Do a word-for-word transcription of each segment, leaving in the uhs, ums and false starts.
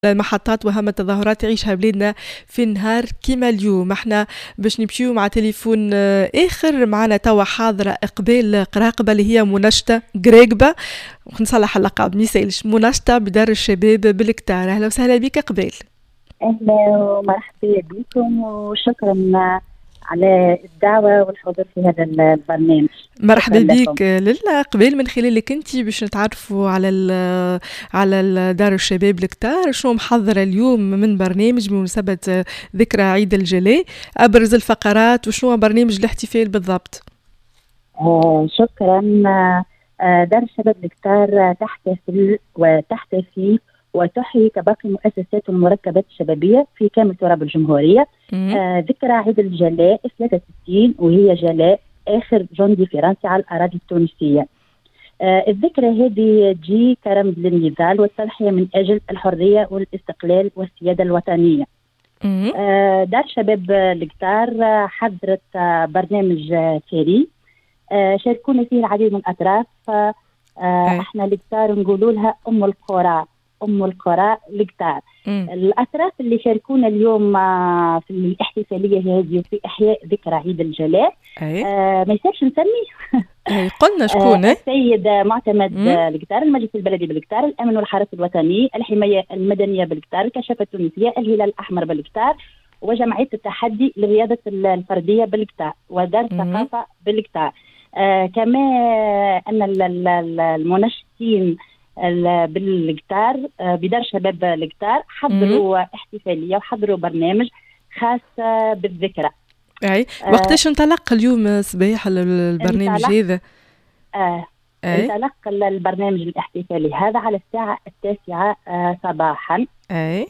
المحطات وهم التظاهرات يعيشها بلادنا في نهار كيما اليوم. احنا باش نمشيو مع تليفون اخر معنا توا حاضره اقبال قراقبه اللي هي منشطه قراقبه، نصلح اللقب ميسالش، منشطه بدار الشباب بالكتار. اهلا وسهلا بك اقبال. اهلا ومرحبا بكم وشكرا على الدعوة والحضور في هذا البرنامج. مرحبا بك للا قبل من خلالك انت باش نتعرفوا على ال على دار الشباب الكتار، شنو محضرة اليوم من برنامج بمناسبة ذكرى عيد الجلاء، أبرز الفقرات وشنو برنامج الاحتفال بالضبط؟ آه شكرا. آه دار الشباب الكتار تحتفل وتحتفي وتحيي كباقي المؤسسات والمركبات الشبابية في كامل تراب الجمهورية آه ذكرى عيد الجلاء ثلاثة وستين، وهي جلاء آخر جندي فرنسي على الأراضي التونسية. آه الذكرى هذه تجي كرمز للنضال والتضحية من أجل الحرية والاستقلال والسيادة الوطنية. آه دار شباب الكتار حضرت آه برنامج ثري آه شاركونا فيه العديد من الأطراف. آه احنا الكتار نقولوا لها أم القرى، أم القرى الكتار. الأطراف اللي شاركونا اليوم في الاحتفالية هذه وفي إحياء ذكرى عيد الجلاء آه ما يصيرش نسمي قلنا شكون؟ آه السيد معتمد الكتار، المجلس البلدي بالكتار، الأمن والحرس الوطني، الحماية المدنية بالكتار، الكشافة التونسية، الهلال الأحمر بالكتار، وجمعية التحدي لرياضة الفردية بالكتار، ودار الثقافة بالكتار. آه كما أن المنشطين بالكتار بدار شباب الكتار حضروا احتفاليه وحضروا برنامج خاص بالذكرى. اي وقتاش انطلق اليوم صباح البرنامج هذا؟ آه انطلق البرنامج الاحتفالي هذا على الساعه التاسعه آه صباحا. اي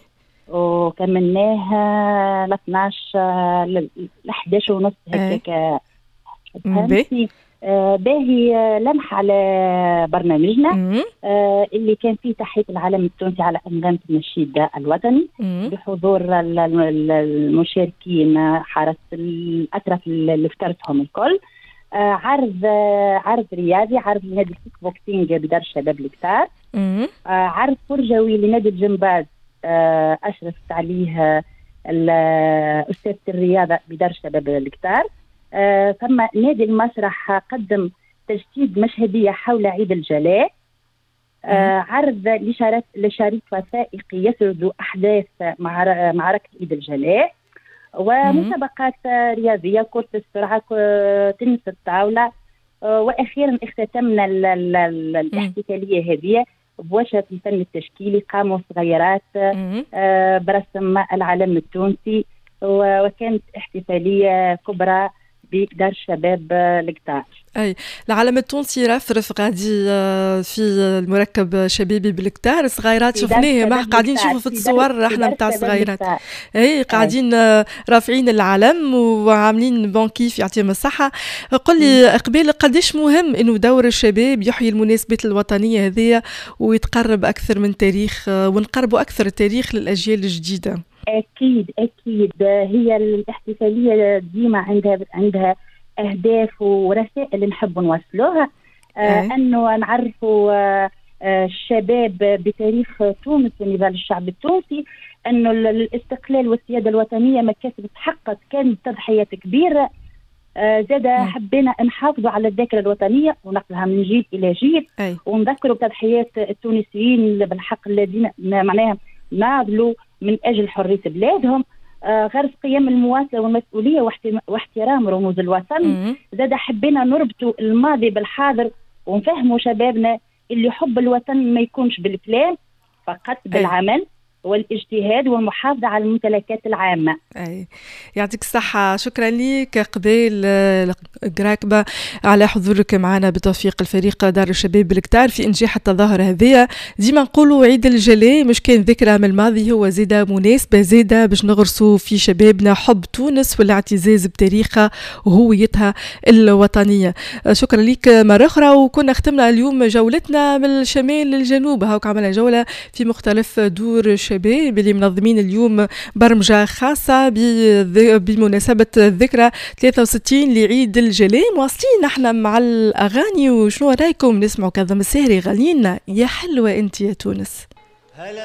وكملناه ل اثناش ل احد عشر ونص هكاك. فهمتني؟ آه باهي آه لمح على برنامجنا آه اللي كان فيه تحية العلم التونسي على أنغام النشيد الوطني بحضور المشاركين حرس الأطراف اللي افترضهم الكل. آه عرض آه عرض رياضي، عرض لنادي الكيك بوكسينج بدار الشباب الكتار. آه عرض فرجوي لنادي الجمباز آه أشرفت عليه أستاذة الرياضة بدار الشباب الكتار. آه ثم نادي المسرح قدم تجسيد مشهدية حول عيد الجلاء. آه عرض لشريط وثائقي يسرد أحداث معركة عيد الجلاء، ومسابقات رياضية، كرة السرعة، تنس الطاولة. آه وأخيرا اختتمنا الاحتفالية هذه بورشة الفن التشكيلي، قاموا صغيرات آه برسم العلم التونسي، وكانت احتفالية كبرى بدار الشباب الكتار. اي العلم التونسي رفرف غادي في المركب شبابي بالكتار، صغيرات شفناه ما قاعدين نشوفوا في الصور احنا نتاع الصغيرات. اي قاعدين رافعين العلم وعاملين بون كيف يعطيهم الصحه. قل لي قبيل قداش مهم انه دور الشباب يحيي المناسبات الوطنيه هذه ويتقرب اكثر من تاريخ ونقربوا اكثر التاريخ للاجيال الجديده؟ أكيد أكيد هي الاحتفالية ديما عندها عندها أهداف ورسائل نحب نوصلوها. آه أنه نعرفوا آه الشباب بتاريخ تونس ونضال الشعب التونسي، أنه الاستقلال والسيادة الوطنية مكاسب تحققت، كانت تضحيات كبيرة. آه زاد حبينا نحافظوا على الذاكرة الوطنية ونقلها من جيل إلى جيل، أي. ونذكروا بتضحيات التونسيين بالحق الذين معناها ناضلوا من أجل حرية بلادهم. آه غرس قيم المواصلة والمسؤولية واحترام رموز الوطن. زاد حبينا نربطوا الماضي بالحاضر ونفهموا شبابنا اللي حب الوطن ما يكونش بالكلام فقط، بالعمل والاجتهاد والمحافظة على الممتلكات العامة. أي يعطيك الصحة. شكرا لك قبيل قراقبة على حضورك معنا بتوفيق الفريق دار الشباب بالكتار في إنجاح التظاهرة هذه. ديما نقولوا عيد الجلاء مش كان ذكرى من الماضي، هو زيادة مناسبة زيادة باش نغرسوا في شبابنا حب تونس والاعتزاز بتاريخها وهويتها الوطنية. شكرا لك مرة أخرى. وكنا ختمنا اليوم جولتنا من الشمال للجنوب، هاوك عملنا جولة في مختلف دور الشباب اللي منظمين اليوم برمجة خاصة بمناسبة الذكرى ثلاثة وستين لعيد الجلاء. مواصلين نحن مع الأغاني، وشنو رايكم نسمعوا كاظم الساهري غنينا يا حلوة انت يا تونس.